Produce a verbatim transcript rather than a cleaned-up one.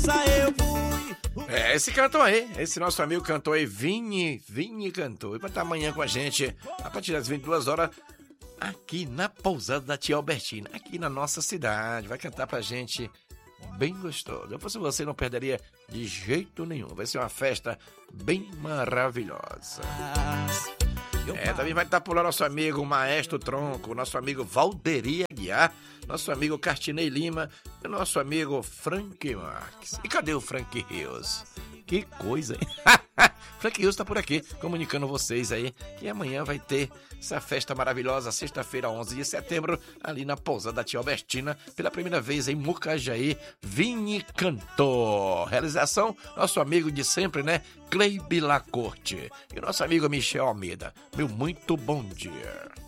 eu fui. É, esse cantor aí, esse nosso amigo cantor aí, Vini, Vini cantor. E vai estar amanhã com a gente, a partir das vinte e duas horas, aqui na pousada da tia Albertina, aqui na nossa cidade. Vai cantar pra gente bem gostoso. Eu fosse você, não perderia de jeito nenhum. Vai ser uma festa bem maravilhosa. É, também vai estar por lá nosso amigo Maestro Tronco, nosso amigo Valderi Aguiar, nosso amigo Cartinei Lima e nosso amigo Frank Marques. E cadê o Frank Rios? Que coisa, hein? Frank Rios tá por aqui, comunicando vocês aí que amanhã vai ter essa festa maravilhosa, sexta-feira, onze de setembro, ali na pousada da tia Albertina, pela primeira vez em Mucajaí, Vini Cantor. Realização, nosso amigo de sempre, né? Cleibe Lacorte. E nosso amigo Michel Almeida. Meu muito bom dia.